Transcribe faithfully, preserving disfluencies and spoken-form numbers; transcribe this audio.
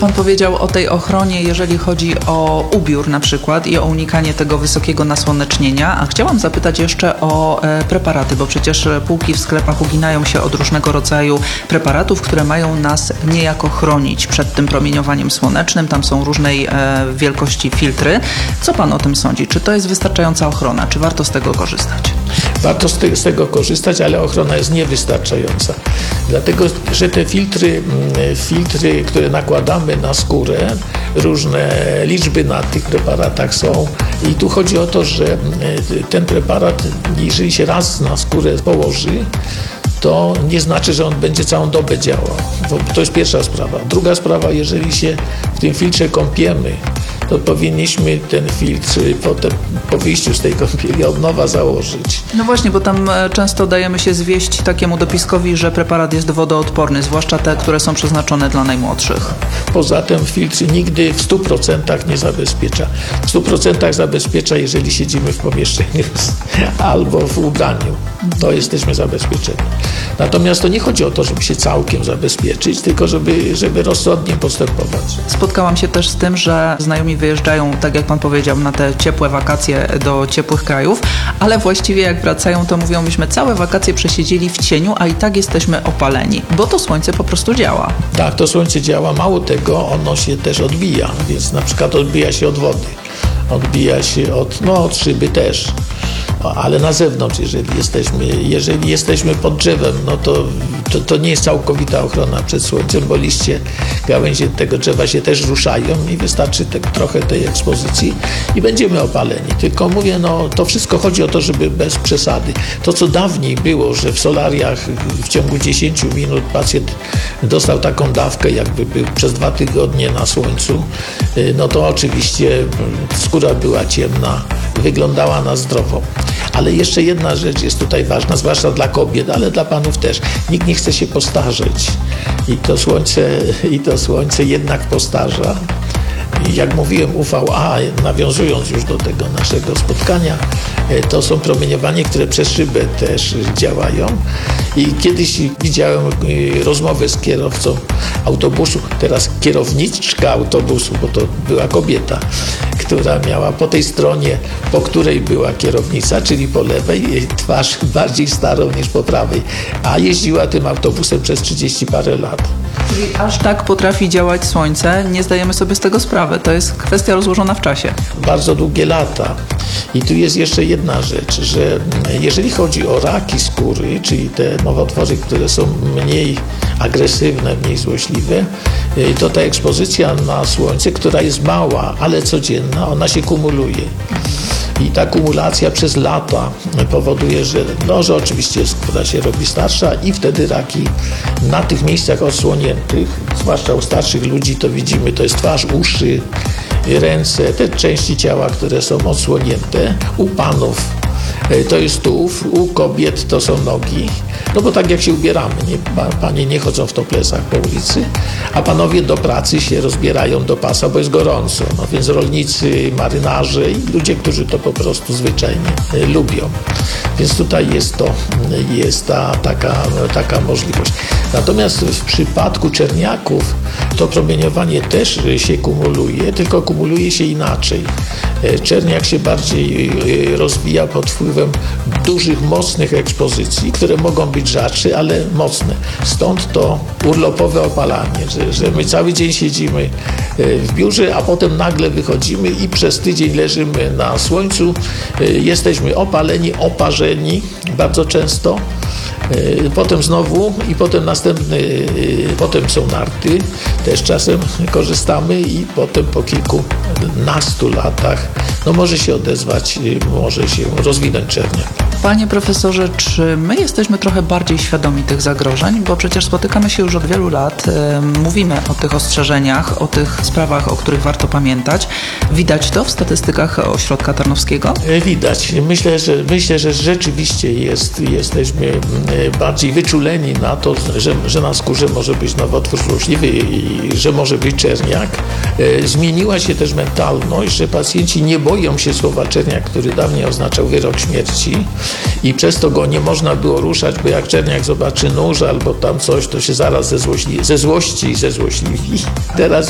Pan powiedział o tej ochronie, jeżeli chodzi o ubiór na przykład i o unikanie tego wysokiego nasłonecznienia, a chciałam zapytać jeszcze o e, preparaty, bo przecież półki w sklepach uginają się od różnego rodzaju preparatów, które mają nas niejako chronić przed tym promieniowaniem słonecznym. Tam są różnej e, wielkości filtry. Co Pan o tym sądzi? Czy to jest wystarczająca ochrona? Czy warto z tego korzystać? Warto z, te, z tego korzystać, ale ochrona jest niewystarczająca. Dlatego, że te filtry, filtry, które nakładamy na skórę, różne liczby na tych preparatach są i tu chodzi o to, że ten preparat, jeżeli się raz na skórę położy, to nie znaczy, że on będzie całą dobę działał. To jest pierwsza sprawa. Druga sprawa, jeżeli się w tym filtrze kąpiemy, to powinniśmy ten filtr potem po wyjściu z tej kąpieli od nowa założyć. No właśnie, bo tam często dajemy się zwieść takiemu dopiskowi, że preparat jest wodoodporny, zwłaszcza te, które są przeznaczone dla najmłodszych. Poza tym filtr nigdy w stu procentach nie zabezpiecza. W stu procentach zabezpiecza, jeżeli siedzimy w pomieszczeniu albo w ubraniu. To jesteśmy zabezpieczeni. Natomiast to nie chodzi o to, żeby się całkiem zabezpieczyć, tylko żeby, żeby rozsądnie postępować. Spotkałam się też z tym, że znajomi wyjeżdżają, tak jak Pan powiedział, na te ciepłe wakacje do ciepłych krajów, ale właściwie jak wracają, to mówią, myśmy całe wakacje przesiedzieli w cieniu, a i tak jesteśmy opaleni, bo to słońce po prostu działa. Tak, to słońce działa. Mało tego, ono się też odbija, więc na przykład odbija się od wody, odbija się od, no, od szyby też. Ale na zewnątrz, jeżeli jesteśmy, jeżeli jesteśmy pod drzewem, no to, to, to nie jest całkowita ochrona przed słońcem, bo liście, gałęzie tego drzewa się też ruszają i wystarczy te, trochę tej ekspozycji i będziemy opaleni. Tylko mówię, no to wszystko chodzi o to, żeby bez przesady. To, co dawniej było, że w solariach w ciągu dziesięciu minut pacjent dostał taką dawkę, jakby był przez dwa tygodnie na słońcu, no to oczywiście skóra była ciemna, wyglądała na zdrowo. Ale jeszcze jedna rzecz jest tutaj ważna, zwłaszcza dla kobiet, ale dla panów też. Nikt nie chce się postarzeć i to słońce, i to słońce jednak postarza. I jak mówiłem, U V A, nawiązując już do tego naszego spotkania, to są promieniowanie, które przez szybę też działają. I kiedyś widziałem rozmowę z kierowcą autobusu, teraz kierowniczka autobusu, bo to była kobieta, która miała po tej stronie, po której była kierownica, czyli po lewej, twarz bardziej starą niż po prawej, a jeździła tym autobusem przez trzydzieści parę lat. Czyli aż tak potrafi działać słońce, nie zdajemy sobie z tego sprawy. To jest kwestia rozłożona w czasie. Bardzo długie lata. I tu jest jeszcze jedna rzecz, że jeżeli chodzi o raki skóry, czyli te nowotwory, które są mniej agresywne, mniej złośliwe, to ta ekspozycja na słońce, która jest mała, ale codzienna, ona się kumuluje. I ta kumulacja przez lata powoduje, że, no, że oczywiście skóra się robi starsza i wtedy raki na tych miejscach odsłoniętych, zwłaszcza u starszych ludzi, to widzimy, to jest twarz, uszy, ręce, te części ciała, które są odsłonięte. U panów to jest tułów, u kobiet to są nogi. No bo tak jak się ubieramy, nie, panie nie chodzą w toplesach po ulicy, a panowie do pracy się rozbierają do pasa, bo jest gorąco. No więc rolnicy, marynarze i ludzie, którzy to po prostu zwyczajnie lubią. Więc tutaj jest to, jest ta taka, taka możliwość. Natomiast w przypadku czerniaków to promieniowanie też się kumuluje, tylko kumuluje się inaczej. Czerniak się bardziej rozwija pod wpływem dużych, mocnych ekspozycji, które mogą być rzadsze, ale mocne. Stąd to urlopowe opalanie, że, że my cały dzień siedzimy w biurze, a potem nagle wychodzimy i przez tydzień leżymy na słońcu. Jesteśmy opaleni, oparzeni bardzo często. Potem znowu i potem następny, potem są narty, też czasem korzystamy i potem po kilkunastu latach no może się odezwać, może się rozwinąć czerniak. Panie profesorze, czy my jesteśmy trochę bardziej świadomi tych zagrożeń? Bo przecież spotykamy się już od wielu lat, e, mówimy o tych ostrzeżeniach, o tych sprawach, o których warto pamiętać. Widać to w statystykach Ośrodka Tarnowskiego? Widać. Myślę, że, myślę, że rzeczywiście jest, jesteśmy bardziej wyczuleni na to, że, że na skórze może być nowotwór złośliwy i że może być czerniak. E, zmieniła się też mentalność, że pacjenci nie boją się słowa czerniak, który dawniej oznaczał wyrok śmierci. I przez to go nie można było ruszać, bo jak czerniak zobaczy nóż albo tam coś, to się zaraz ze, złośli, ze złości i ze złośliwi. Teraz